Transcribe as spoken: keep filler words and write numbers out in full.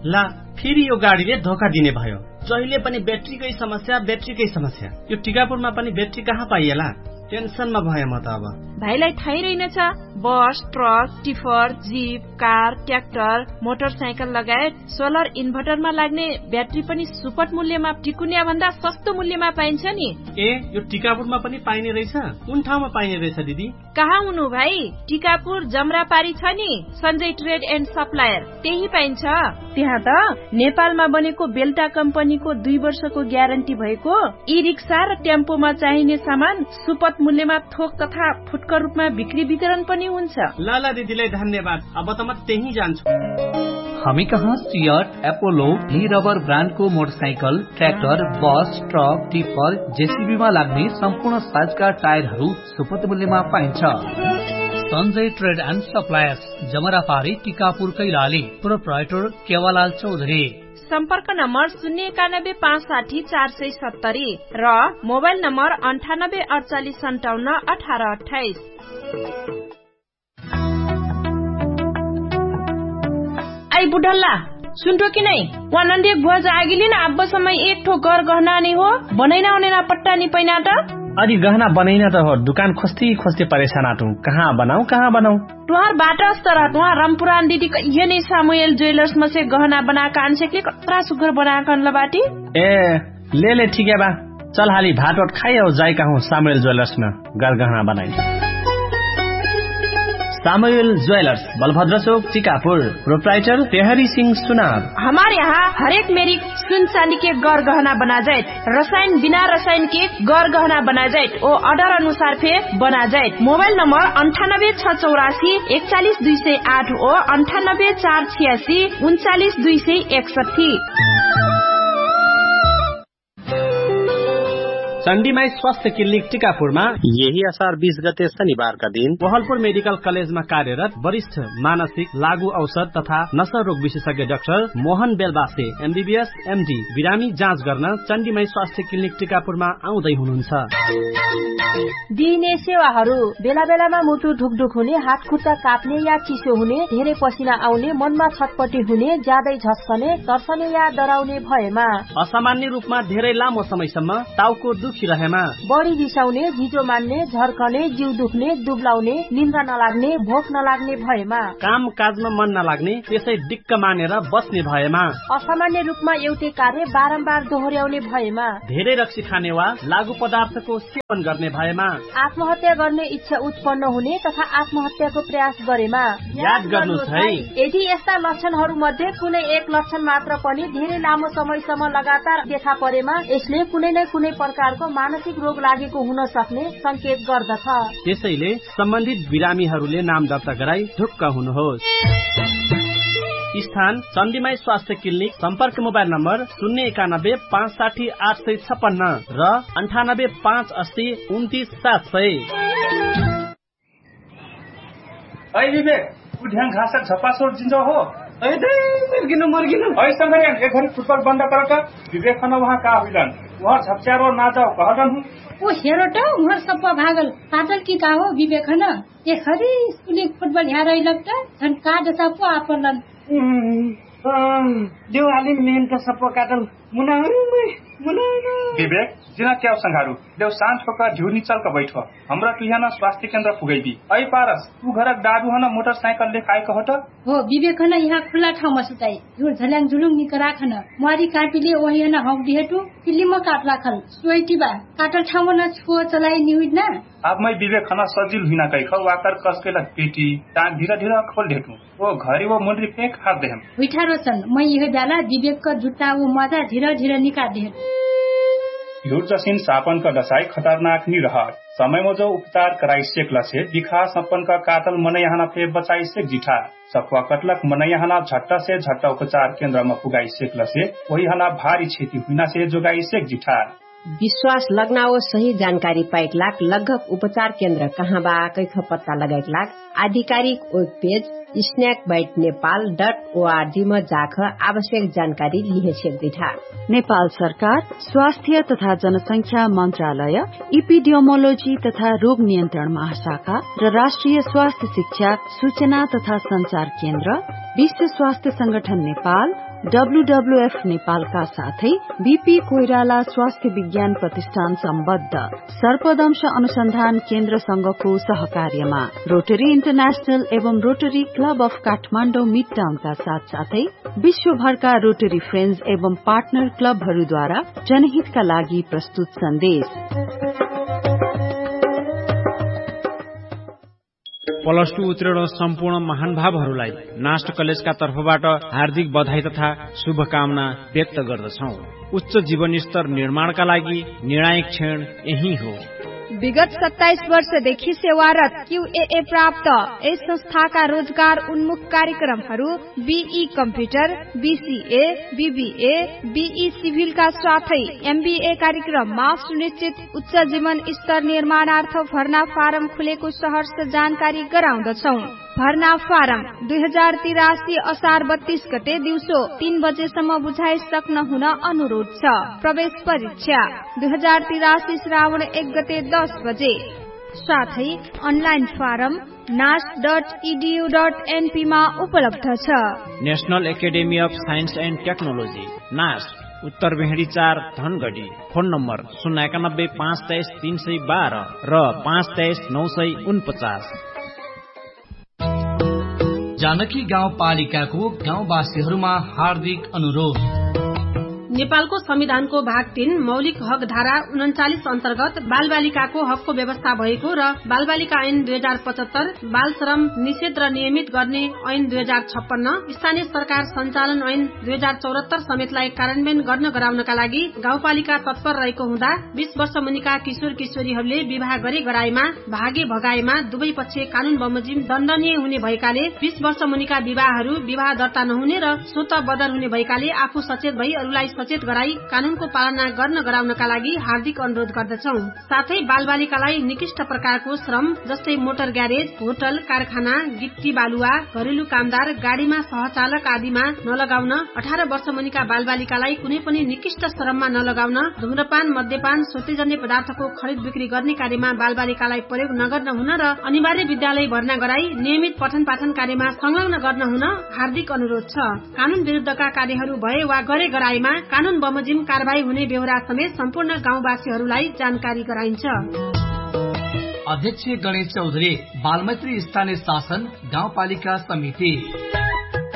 ला फेरि यो गाडीले धोका दिने भयो। जहिले पनि ब्याट्रीकै समस्या ब्याट्रीकै समस्या। यो टिकापुरमा पनि ब्याट्री कहाँ पाइएला? टेन्सनमा भए म त अब। भाइलाई थाहै रहेनछ बस, truck, tipper, jeep, car, tractor, motorcycle लगायत सोलर इन्भर्टरमा लाग्ने ब्याट्री पनि सुपथ मूल्यमा टिकुनिया भन्दा सस्तो मूल्यमा पाइन्छ नि। ए यो टिकापुरमा पनि पाइने रहेछ? कुन ठाउँमा पाइने रहेछ दिदी? कहाँ हुनु भाइ? टिकापुर जमरापारी छ नि सञ्जय ट्रेड एन्ड सप्लायर, त्यही पाइन्छ। त्यहाँ त नेपालमा बनेको बेल्टा कम्पनीको दुई वर्षको ग्यारेन्टी भएको ई रिक्सा र टेम्पोमा चाहिने सामान सुपथ मूल्यमा थोक तथा फुटकर रूपमा बिक्री वितरण पनि हुन्छ। लाला दिदीलाई धन्यवाद। अब त म त्यही जान्छु। हामी कहाँ सियट, एपोलो, ली रबर ब्रान्डको मोटरसाइकल, ट्र्याक्टर, बस, ट्रक, टिपर, जेसीबीमा लाग्ने सम्पूर्ण साइजका टायरहरू सुपथ मूल्यमा पाइन्छ। Sanjay trade and suppliers, जमरापारी, Tikapur, Kailali. Proprietor केवालाल Chaudhary. सम्पर्क नम्बर शून्य एकानब्बे पाँच साठी चार सय सत्तरी र मोबाइल नम्बर अन्ठानब्बे अडचालिस सन्ताउन्न अठार अठाइस। आई बुढल्ला सुन्टो कि नै वानन्दे भुज आगिली न अब समय एक ठो घर गहना नि हो बनैना उनेना पट्टा नि पैना त अरे गहना बनैना त हो दुकान खोस्ती खोस्ती परेशान आटू कहाँ बनाऊ कहाँ बनाऊ तुहार बाटा स्तर तुहार रामपुरान दीदी ये नै सामुएल ज्वेलर्स में से गहना बनाका अनसेकले कतरा सुगर बनाका लबाटी ए ले ले ठीक है बा चल हाली भात वाट खाई और जाई कहूँ सामुएल ज्वेलर्स में घर गहना बनाई। सामुएल ज्वेलर्स बलभद्र चौक टिकापुर। प्रोप्राइटर तेहरी सिंह सुनार। हमारे यहाँ हरेक मेरी सुन चांदी के गौर गहना बना जाए, रसायन बिना रसायन के गौर गहना बना जाए और ऑर्डर अनुसार फे बना जाए। मोबाइल नंबर अंठानब्बे छह चौरासी इकतालीस दुई सौ आठ और अंठानब्बे चार छियासी उनचालीस दुई सौ इकसठी। चण्डीमाई स्वास्थ्य क्लिनिक टिकापुरमा यही असार बीस गते शनिबार का दिन वहलपुर मेडिकल कलेजमा कार्यरत वरिष्ठ मानसिक लागू औषध तथा नशा रोग विशेषज्ञ doctor Mohan Belbase MBBS MD बिरामी जाँच गर्न चण्डीमाई स्वास्थ्य क्लिनिक टिकापुरमा आउँदै हुनुहुन्छ। दिइने सेवाहरू बेला बेलामा मुटु ढुकढुक हुने, हात खुट्टा काप्ने या चिसो हुने, धेरै पसिना आउने, मनमा छटपटी हुने, ज्यादै झस्कने, तर्सने या डराउने भएमा, असामान्य रूपमा धेरै लामो समयसम्म टाउको दुखिरहेमा, बढी रिसाउने, जिजो मान्ने, झर्कने, जिउ दुख्ने, दुब्लाउने, निन्द्रा नलाग्ने, भोक नलाग्ने भएमा, काम काजमा मन नलाग्ने, त्यसै डिक्क मानेर बस्ने भएमा, असामान्य रूपमा एउटै कार्य बारम्बार दोहोर्याउने भएमा, धेरै रक्सी खाने वा लागू पदार्थको सेवन गर्ने भएमा, आत्महत्या गर्ने इच्छा उत्पन्न हुने तथा आत्महत्याको प्रयास गरेमा याद गर्नुहोस् है, यदि यस्ता लक्षणहरू मध्ये कुनै एक लक्षण मात्र पनि धेरै लामो समयसम्म लगातार देखा परेमा यसले कुनै न कुनै प्रकारको मानसिक रोग लागेको हुन सक्ने संकेत गर्दछ। त्यसैले सम्बन्धित बिरामीहरूले नाम दर्ता गराई ढुक्क हुनुहोस्। स्थान चण्डीमाई स्वास्थ्य क्लिनिक। सम्पर्क मोबाइल नम्बर शून्य एकानब्बे पाँच साठी आठ सय छप्पन्न र अन्ठानब्बे पाँच अस्सी उन्तिस सात सय। ढ्याङ घाँस झपासोट जिन्छ हो मर्गिनु मर्गिनु ऐसँग एक घडी फुटबल बन्द कर त विवेक खन वहाँ का हुइलन वहाँ झप्च्यारो ना जाओ कहटन हूँ ओ हेरो त उहर सप्पा भागल पातल की का हो विवेक खन ए खरी स्कुले फुटबल यहाँ रही लगता छन का जसा पो आपलन देव आली मेन त सप्पा काटल मुना मुना विवेक जिना क्या संघारू देव सांझ होकर झुनी चल का बैठो हमरा तुहाना स्वास्थ्य केंद्र पुगैबी ऐ पारस तू घरक दादू हन मोटरसाइकल ले खाए कहट हो विवेक खन यहाँ खुला ठाउँमा सुताई झुर झल्याङ झुलुङ निकरा खन मारी काटिले ओही हन हौडी हेटु फिल्म काट राखल सोइटीबा काटल ठाउँमा न छुओ चलाई निउड न अब मैं विवेक खन सजिल हुइना कहि ख वाकर कसके ल पेटी टांग धीरे धीरे खोल देटु ओ घरी वो मुंडरी फेंक हाथ देहम उठारो छन् मैं यही बेला विवेक का जुत्ता वो मजा धीरे धीरे निकाल दे हिउर जसिन सापन का दसाई खतरनाक नहीं रहा समय में जो उपचार कराई सेक लसे दिखा सपन का कातल मन यहाँ फे बचाई सेक जिठा सफवा कटलक मन यहाँ झट्टा से झट्टा उपचार केंद्र में पुगाई सेक लसे वही हला भारी क्षति हुना से जोगाई सेक जिठा विश्वास लगनाओ सही जानकारी पाइक लाख लगभग उपचार केंद्र कहाँ बा कै पत्ता लगाइक लाख आधिकारिक web page snake bite Nepal dot ORG में जाख आवश्यक जानकारी लिए सेक्दिठा। नेपाल सरकार स्वास्थ्य तथा जनसंख्या मंत्रालय इपिडियोमोलोजी तथा रोग नियन्त्रण महाशाखा र राष्ट्रिय स्वास्थ्य शिक्षा सूचना तथा संचार केन्द्र विश्व स्वास्थ्य संगठन नेपाल डब्लुडब्लुएफ नेपालका साथै बीपी कोइराला स्वास्थ्य विज्ञान प्रतिष्ठान सम्बद्ध सर्पदंश अनुसन्धान केन्द्र संघको सहकार्यमा रोटरी इन्टरनेशनल एवं rotary club of Kathmandu mid टाउनका साथ साथै विश्वभरका रोटरी फ्रेन्ड्स एवं पार्टनर क्लबहरूद्वारा जनहितका लागि प्रस्तुत सन्देश। प्लस टू उत्तीर्ण सम्पूर्ण महानुभावहरूलाई नास्ट कलेजका तर्फबाट हार्दिक बधाई तथा शुभकामना व्यक्त गर्दछौं। उच्च जीवन स्तर निर्माणका लागि निर्णायक क्षण यही हो। विगत सत्ताइस वर्षदेखि सेवारत क्यूएए प्राप्त यस संस्थाका रोजगार उन्मुख कार्यक्रमहरू be computer, BCA, BBA, be सिभिलका साथै एमबीए कार्यक्रममा सुनिश्चित उच्च जीवन स्तर निर्माणार्थ भर्ना फारम खुलेको सहर्ष जानकारी गराउँदछौ। भर्ना फारम दुई हजार तिरासी असार बत्तीस गते दिउँसो तीन बजेसम्म बुझाइसक्न हुन अनुरोध छ। प्रवेश परीक्षा दुई हजार तिरासी श्रावण एक गते दस बजे। साथै अनलाइन फारम नास डट इडियू डट एनपी मा उपलब्ध छ। National academy of science and technology नास उत्तर भेडी चार धनगढी। फोन नम्बर शून्य एकानब्बे पाँच तेइस तीन सय बाह्र र पाँच तेइस नौ सय उनपचास। जानकी गाउँपालिकाको गाउँवासीहरूमा हार्दिक अनुरोध। नेपालको संविधानको भाग तीन मौलिक हक धारा उन्चालिस अन्तर्गत बाल बालिकाको हकको व्यवस्था भएको र बाल बालिका ऐन दुई हजार पचहत्तर, बाल श्रम निषेध र नियमित गर्ने ऐन दुई हजार छप्पन्न, स्थानीय सरकार सञ्चालन ऐन दुई हजार चौरात्तर समेतलाई कार्यान्वयन गर्न गराउनका लागि गाउँपालिका तत्पर रहेको हुँदा बीस वर्ष मुनिका किशोर किशोरीहरूले विवाह गरे गराएमा भागे भगाएमा दुवै पक्ष कानून बमोजिम दण्डनीय हुने भएकाले बीस वर्ष मुनिका विवाहहरू विवाह दर्ता नहुने र स्वतः बदर हुने भएकाले आफू सचेत भई अरूलाई सचेत गराई कानूनको पालना गर्न गराउनका लागि हार्दिक अनुरोध गर्दछौ। साथै बाल बालिकालाई निकृष्ट प्रकारको श्रम जस्तै मोटर ग्यारेज, होटल, कारखाना, गिट्टी बालुवा, घरेलु कामदार, गाडीमा सहचालक आदिमा नलगाउन, अठार वर्ष मुनिका बाल बालिकालाई कुनै पनि निकृष्ट श्रममा नलगाउन, धुम्रपान, मद्यपान, सोतेजन्य पदार्थको खरिद बिक्री गर्ने कार्यमा बाल बालिकालाई प्रयोग नगर्न हुन र अनिवार्य विद्यालय भर्ना गराई नियमित पठन पाठन कार्यमा संलग्न गर्न हुन हार्दिक अनुरोध छ। कानून विरुद्धका कार्यहरू भए वा गरे गराएमा कानून बमोजिम कारबाही हुने बेहोरा समेत सम्पूर्ण गाउँवासीहरूलाई जानकारी गराइन्छ। अध्यक्ष गणेश चौधरी, बालमैत्री स्थानीय शासन गाउँपालिका समिति।